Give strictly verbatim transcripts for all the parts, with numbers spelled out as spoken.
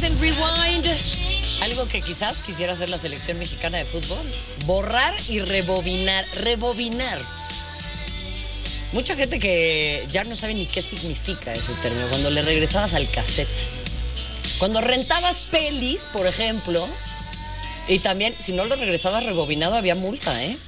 Estás en Rewind. Algo que quizás quisiera hacer la selección mexicana de fútbol. Borrar y rebobinar. Rebobinar. Mucha gente que ya no sabe ni qué significa ese término. Cuando le regresabas al cassette. Cuando rentabas pelis, por ejemplo. Y también, si no lo regresabas rebobinado, había multa, ¿eh?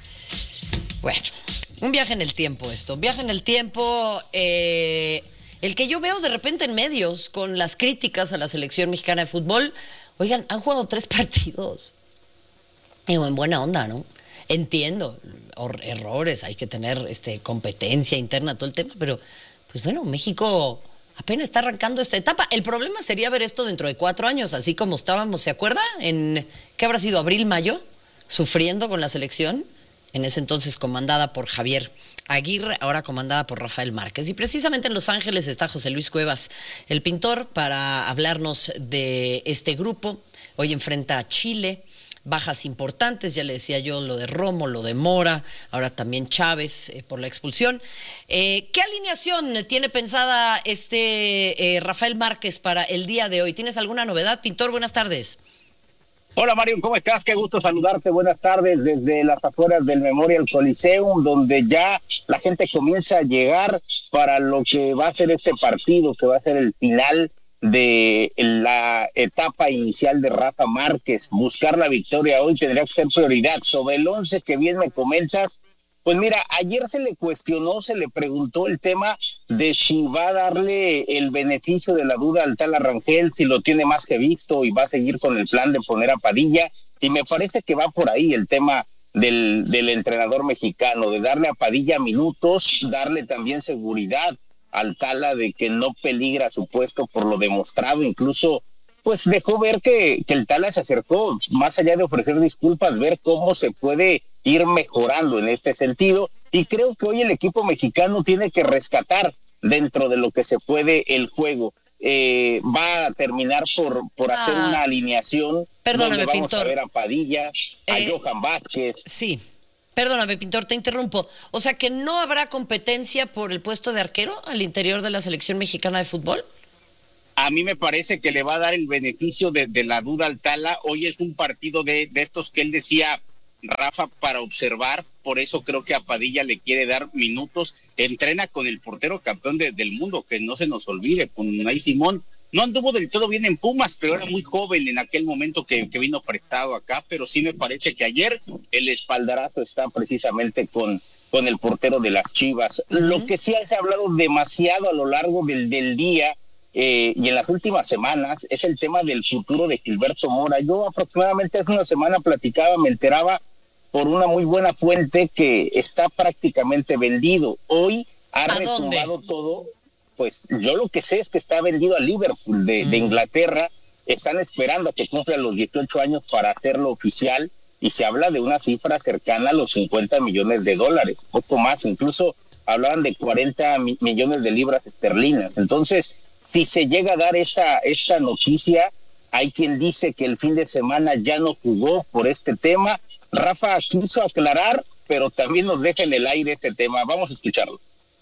Bueno, un viaje en el tiempo esto. Un viaje en el tiempo... Eh, el que yo veo de repente en medios con las críticas a la selección mexicana de fútbol. Oigan, han jugado tres partidos. Digo, en buena onda, ¿no? Entiendo, errores, hay que tener este, competencia interna, todo el tema, pero, pues bueno, México apenas está arrancando esta etapa. El problema sería ver esto dentro de cuatro años, así como estábamos, ¿se acuerda? En, ¿qué habrá sido? Abril, mayo, sufriendo con la selección, en ese entonces comandada por Javier Aguirre, ahora comandada por Rafael Márquez. Y precisamente en Los Ángeles está José Luis Cuevas, el pintor, para hablarnos de este grupo. Hoy enfrenta a Chile, bajas importantes, ya le decía yo lo de Romo, lo de Mora, ahora también Chávez eh, por la expulsión. Eh, ¿Qué alineación tiene pensada este eh, Rafael Márquez para el día de hoy? ¿Tienes alguna novedad, pintor? Buenas tardes. Hola Mario, ¿cómo estás? Qué gusto saludarte. Buenas tardes desde las afueras del Memorial Coliseum, donde ya la gente comienza a llegar para lo que va a ser este partido, que va a ser el final de la etapa inicial de Rafa Márquez. Buscar la victoria hoy tendría que ser prioridad. Sobre el once que bien me comentas, pues mira, ayer se le cuestionó, se le preguntó el tema de si va a darle el beneficio de la duda al Tala Rangel, si lo tiene más que visto y va a seguir con el plan de poner a Padilla, y me parece que va por ahí el tema del, del entrenador mexicano, de darle a Padilla minutos, darle también seguridad al Tala de que no peligra su puesto por lo demostrado, incluso pues dejó ver que, que el Tala se acercó, más allá de ofrecer disculpas, ver cómo se puede ir mejorando en este sentido, y creo que hoy el equipo mexicano tiene que rescatar dentro de lo que se puede el juego. Eh, va a terminar por, por hacer ah, una alineación perdóname, donde vamos pintor. a ver a Padilla, a eh, Johan Vázquez. Sí, perdóname, pintor, te interrumpo. O sea, ¿que no habrá competencia por el puesto de arquero al interior de la selección mexicana de fútbol? A mí me parece que le va a dar el beneficio de, de la duda al Tala. Hoy es un partido de, de estos que él decía, Rafa, para observar, por eso creo que a Padilla le quiere dar minutos. Entrena con el portero campeón de, del mundo, que no se nos olvide, con Unai Simón. No anduvo del todo bien en Pumas, pero era muy joven en aquel momento que, que vino prestado acá, pero sí me parece que ayer el espaldarazo está precisamente con, con el portero de las Chivas. Uh-huh. Lo que sí se ha hablado demasiado a lo largo del, del día, Eh, y en las últimas semanas, es el tema del futuro de Gilberto Mora. Yo aproximadamente hace una semana platicaba, me enteraba por una muy buena fuente que está prácticamente vendido. Hoy ha retumbado todo, pues yo lo que sé es que está vendido a Liverpool de, mm. de Inglaterra. Están esperando a que cumpla los dieciocho años para hacerlo oficial, y se habla de una cifra cercana a los cincuenta millones de dólares, poco más, incluso hablaban de cuarenta mi- millones de libras esterlinas. Entonces, si se llega a dar esa, esa noticia, hay quien dice que el fin de semana ya no jugó por este tema. Rafa quiso aclarar, pero también nos deja en el aire este tema. Vamos a escucharlo.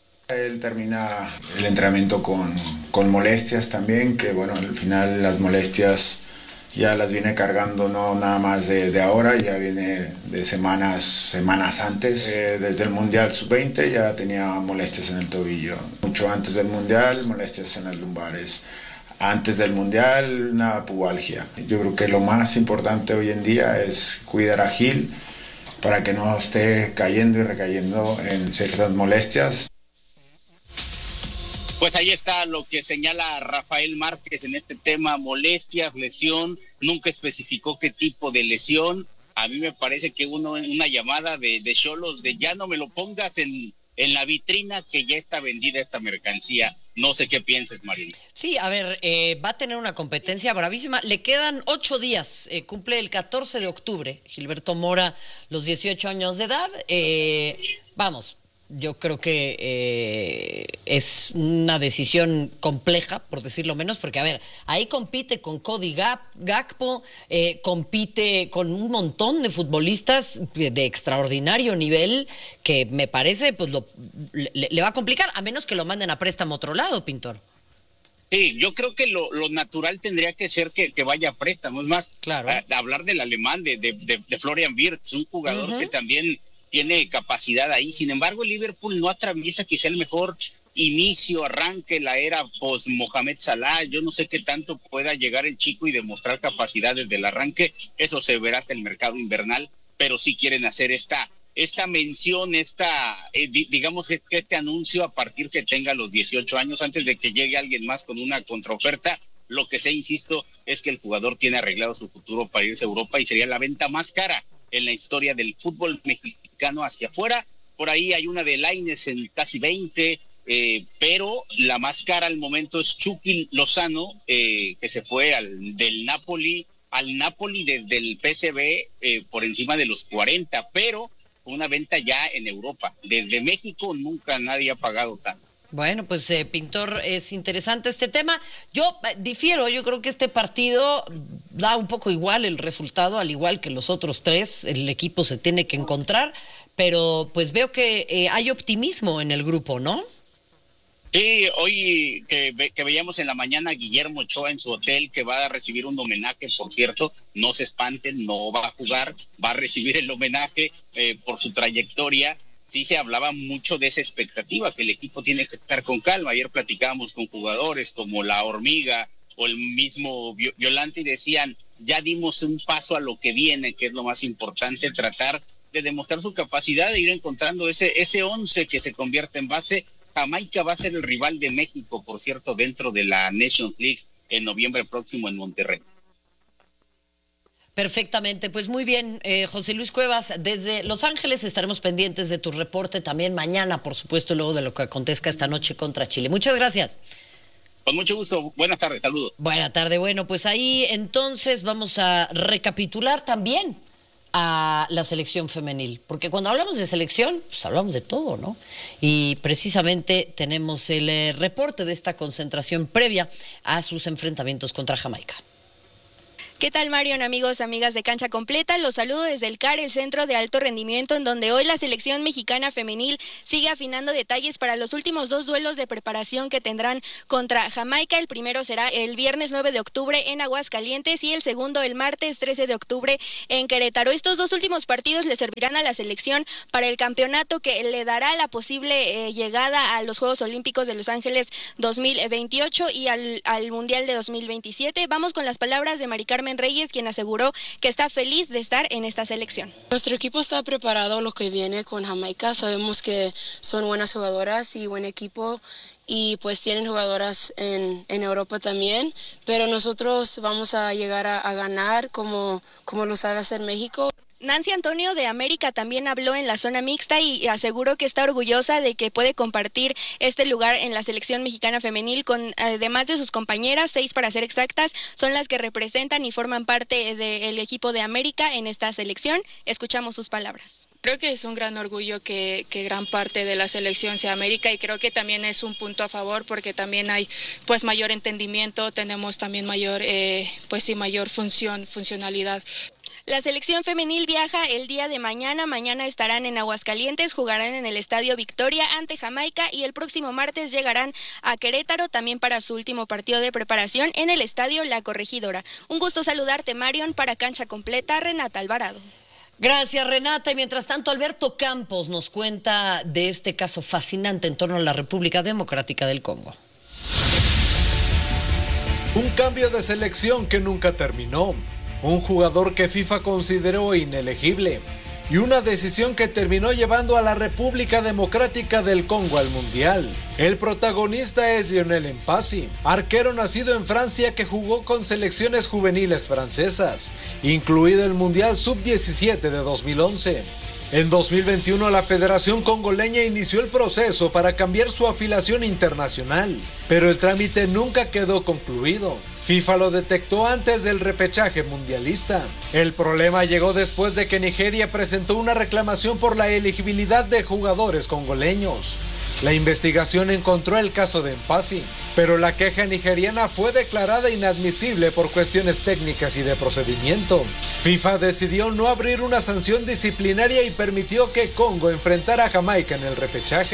Él termina el entrenamiento con, con molestias también, que bueno, al final las molestias ya las viene cargando no nada más de, de ahora, ya viene de semanas, semanas antes. Eh, desde el Mundial sub veinte ya tenía molestias en el tobillo. Mucho antes del Mundial, molestias en las lumbares. Antes del Mundial, una pubalgia. Yo creo que lo más importante hoy en día es cuidar a Gil para que no esté cayendo y recayendo en ciertas molestias. Pues ahí está lo que señala Rafael Márquez en este tema, molestias, lesión, nunca especificó qué tipo de lesión. A mí me parece que uno una llamada de de Xolos de ya no me lo pongas en, en la vitrina, que ya está vendida esta mercancía. No sé qué pienses, Marina. Sí, a ver, eh, va a tener una competencia bravísima. Le quedan ocho días, eh, cumple el catorce de octubre. Gilberto Mora, los dieciocho años de edad. Eh, vamos, yo creo que eh, es una decisión compleja, por decirlo menos, porque, a ver, ahí compite con Cody Gap, Gakpo, eh, compite con un montón de futbolistas de extraordinario nivel, que me parece, pues, lo, le, le va a complicar, a menos que lo manden a préstamo a otro lado, Pintor. Sí, yo creo que lo, lo natural tendría que ser que, que vaya a préstamo. Es más, claro. a, a hablar del alemán, de, de, de, de Florian Wirtz, un jugador uh-huh. que también tiene capacidad ahí. Sin embargo, el Liverpool no atraviesa quizá el mejor inicio, arranque, la era post Mohamed Salah. Yo no sé qué tanto pueda llegar el chico y demostrar capacidad desde el arranque. Eso se verá hasta el mercado invernal, pero sí quieren hacer esta esta mención, esta eh, digamos que este anuncio a partir que tenga los dieciocho años, antes de que llegue alguien más con una contraoferta. Lo que sé, insisto, es que el jugador tiene arreglado su futuro para irse a Europa y sería la venta más cara en la historia del fútbol mexicano hacia afuera. Por ahí hay una de Lainez en casi veinte, eh, pero la más cara al momento es Chucky Lozano, eh, que se fue al del Napoli, al Napoli desde el P S V eh, por encima de los cuarenta, pero una venta ya en Europa. Desde México nunca nadie ha pagado tanto. Bueno, pues eh, Pintor, es interesante este tema. Yo eh, difiero, yo creo que este partido da un poco igual el resultado, al igual que los otros tres, el equipo se tiene que encontrar, pero pues veo que eh, hay optimismo en el grupo, ¿no? Sí, hoy que, ve, que veíamos en la mañana a Guillermo Ochoa en su hotel, que va a recibir un homenaje, por cierto, no se espanten, no va a jugar, va a recibir el homenaje eh, por su trayectoria. Sí se hablaba mucho de esa expectativa, que el equipo tiene que estar con calma. Ayer platicábamos con jugadores como La Hormiga o el mismo Violante y decían, ya dimos un paso a lo que viene, que es lo más importante, tratar de demostrar su capacidad de ir encontrando ese, ese once que se convierte en base. Jamaica va a ser el rival de México, por cierto, dentro de la Nations League en noviembre próximo en Monterrey. Perfectamente, pues muy bien, eh, José Luis Cuevas, desde Los Ángeles estaremos pendientes de tu reporte también mañana, por supuesto, luego de lo que acontezca esta noche contra Chile. Muchas gracias. Con mucho gusto, buenas tardes, saludos. Buenas tardes, bueno, pues ahí entonces vamos a recapitular también a la selección femenil, porque cuando hablamos de selección, pues hablamos de todo, ¿no? Y precisamente tenemos el eh, reporte de esta concentración previa a sus enfrentamientos contra Jamaica. ¿Qué tal, Marion, amigos, amigas de Cancha Completa? Los saludo desde el C A R, el Centro de Alto Rendimiento, en donde hoy la selección mexicana femenil sigue afinando detalles para los últimos dos duelos de preparación que tendrán contra Jamaica. El primero será el viernes nueve de octubre en Aguascalientes y el segundo el martes trece de octubre en Querétaro. Estos dos últimos partidos le servirán a la selección para el campeonato que le dará la posible eh, llegada a los Juegos Olímpicos de Los Ángeles dos mil veintiocho y al, al Mundial de dos mil veintisiete. Vamos con las palabras de Mari Carmen Reyes, quien aseguró que está feliz de estar en esta selección. Nuestro equipo está preparado lo que viene con Jamaica. Sabemos que son buenas jugadoras y buen equipo y pues tienen jugadoras en, en Europa también, pero nosotros vamos a llegar a, a ganar como, como lo sabe hacer México. Nancy Antonio de América también habló en la zona mixta y aseguró que está orgullosa de que puede compartir este lugar en la selección mexicana femenil con, además de sus compañeras, seis para ser exactas, son las que representan y forman parte del equipo de América en esta selección. Escuchamos sus palabras. Creo que es un gran orgullo que, que gran parte de la selección sea América y creo que también es un punto a favor porque también hay pues mayor entendimiento, tenemos también mayor eh, pues sí mayor función, funcionalidad. La selección femenil viaja el día de mañana. Mañana estarán en Aguascalientes, jugarán en el Estadio Victoria ante Jamaica y el próximo martes llegarán a Querétaro también para su último partido de preparación en el Estadio La Corregidora. Un gusto saludarte, Marion. Para Cancha Completa, Renata Alvarado. Gracias, Renata. Y mientras tanto, Alberto Campos nos cuenta de este caso fascinante en torno a la República Democrática del Congo. Un cambio de selección que nunca terminó. Un jugador que FIFA consideró inelegible y una decisión que terminó llevando a la República Democrática del Congo al Mundial. El protagonista es Lionel Mpassi, arquero nacido en Francia que jugó con selecciones juveniles francesas, incluido el Mundial sub diecisiete de dos mil once. En dos mil veintiuno la Federación Congoleña inició el proceso para cambiar su afiliación internacional, pero el trámite nunca quedó concluido. FIFA lo detectó antes del repechaje mundialista. El problema llegó después de que Nigeria presentó una reclamación por la elegibilidad de jugadores congoleños. La investigación encontró el caso de Mpassi, pero la queja nigeriana fue declarada inadmisible por cuestiones técnicas y de procedimiento. FIFA decidió no abrir una sanción disciplinaria y permitió que Congo enfrentara a Jamaica en el repechaje.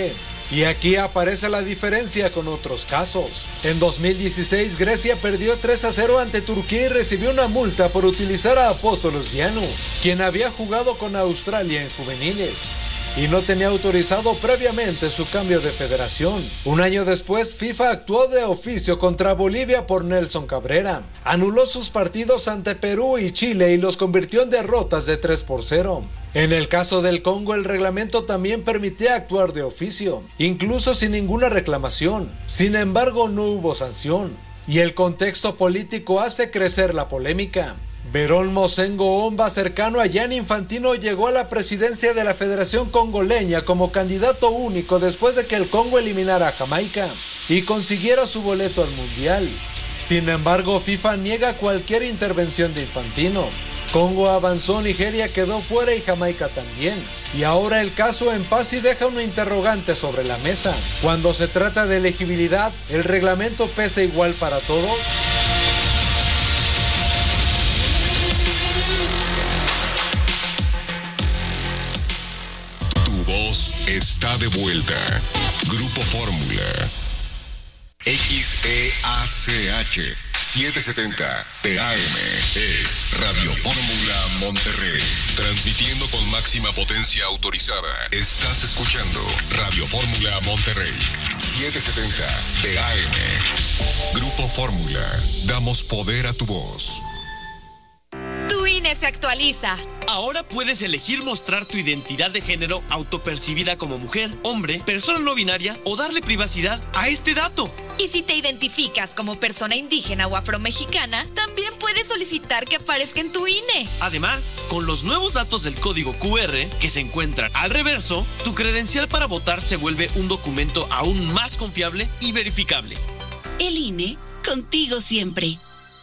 Y aquí aparece la diferencia con otros casos. En dos mil dieciséis, Grecia perdió tres a cero ante Turquía y recibió una multa por utilizar a Apostolos Giannou, quien había jugado con Australia en juveniles y no tenía autorizado previamente su cambio de federación. Un año después, FIFA actuó de oficio contra Bolivia por Nelson Cabrera. Anuló sus partidos ante Perú y Chile y los convirtió en derrotas de tres por cero. En el caso del Congo, el reglamento también permitía actuar de oficio, incluso sin ninguna reclamación. Sin embargo, no hubo sanción, y el contexto político hace crecer la polémica. Verón Mosengo Omba, cercano a Gianni Infantino, llegó a la presidencia de la Federación Congoleña como candidato único después de que el Congo eliminara a Jamaica y consiguiera su boleto al Mundial. Sin embargo, FIFA niega cualquier intervención de Infantino. Congo avanzó, Nigeria quedó fuera y Jamaica también. Y ahora el caso en paz y deja una interrogante sobre la mesa. Cuando se trata de elegibilidad, ¿el reglamento pesa igual para todos? Está de vuelta. Grupo Fórmula. X E A C H setecientos setenta T A M es Radio Fórmula Monterrey. Transmitiendo con máxima potencia autorizada. Estás escuchando Radio Fórmula Monterrey. setecientos setenta T A M. Grupo Fórmula. Damos poder a tu voz. Tu I N E se actualiza. Ahora puedes elegir mostrar tu identidad de género autopercibida como mujer, hombre, persona no binaria o darle privacidad a este dato. Y si te identificas como persona indígena o afromexicana, también puedes solicitar que aparezca en tu I N E. Además, con los nuevos datos del código Q R que se encuentran al reverso, tu credencial para votar se vuelve un documento aún más confiable y verificable. El I N E, contigo siempre.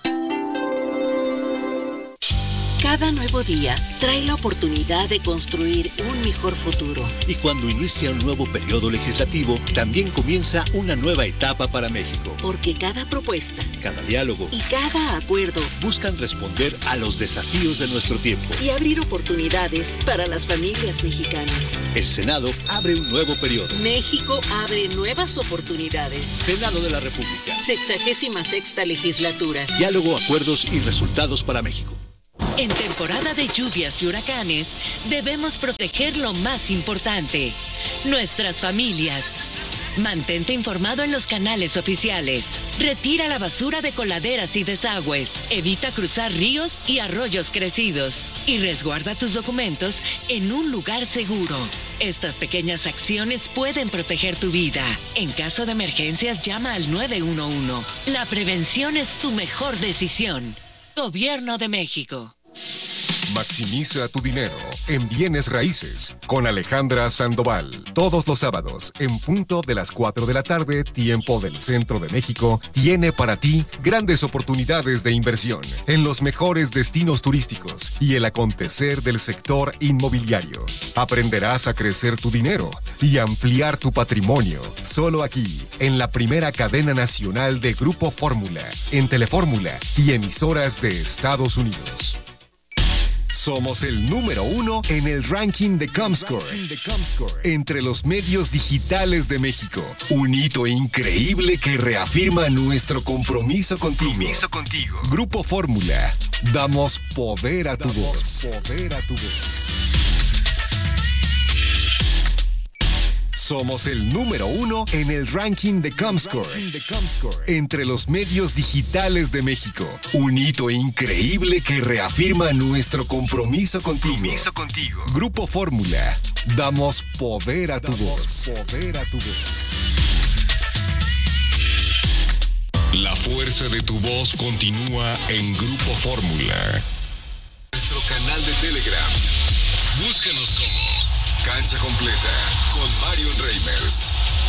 Cada nuevo día trae la oportunidad de construir un mejor futuro. Y cuando inicia un nuevo periodo legislativo, también comienza una nueva etapa para México. Porque cada propuesta, cada diálogo y cada acuerdo buscan responder a los desafíos de nuestro tiempo y abrir oportunidades para las familias mexicanas. El Senado abre un nuevo periodo. México abre nuevas oportunidades. Senado de la República. Sexagésima sexta legislatura. Diálogo, acuerdos y resultados para México. En temporada de lluvias y huracanes, debemos proteger lo más importante, nuestras familias. Mantente informado en los canales oficiales. Retira la basura de coladeras y desagües. Evita cruzar ríos y arroyos crecidos. Y resguarda tus documentos en un lugar seguro. Estas pequeñas acciones pueden proteger tu vida. En caso de emergencias, llama al nueve uno uno. La prevención es tu mejor decisión. Gobierno de México. Maximiza tu dinero en bienes raíces con Alejandra Sandoval. Todos los sábados, en punto de las cuatro de la tarde, tiempo del centro de México, tiene para ti grandes oportunidades de inversión en los mejores destinos turísticos y el acontecer del sector inmobiliario. Aprenderás a crecer tu dinero y ampliar tu patrimonio. Solo aquí, en la primera cadena nacional de Grupo Fórmula, en Telefórmula y emisoras de Estados Unidos. Somos el número uno en el ranking de Comscore, entre los medios digitales de México. Un hito increíble que reafirma nuestro compromiso contigo. Compromiso contigo. Grupo Fórmula. Damos poder a tu voz. Poder a tu voz. Somos el número uno en el ranking de Comscore, entre los medios digitales de México. Un hito increíble que reafirma nuestro compromiso contigo. Compromiso contigo. Grupo Fórmula. Damos poder a tu voz. Poder a tu voz. La fuerza de tu voz continúa en Grupo Fórmula. Nuestro canal de Telegram. Búscanos como Cancha Completa con Marion Reimers.